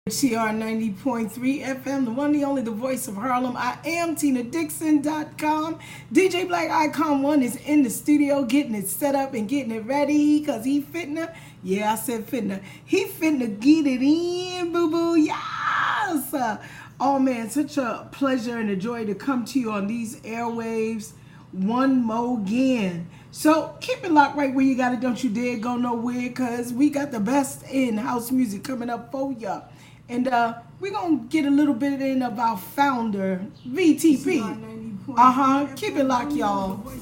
CR 90.3 FM, the one, the only, the voice of Harlem. I am TinaDixon.com. DJ Black Icon 1 is in the studio getting it set up and getting it ready because he fitna. Yeah, I said fitna. He fitna get it in, boo-boo. Yes! Oh, man, such a pleasure and a joy to come to you on these airwaves one more again. So keep it locked right where you got it. Don't you dare go nowhere because we got the best in house music coming up for ya. And we're going to get a little bit in about founder VTP. Keep it locked, y'all.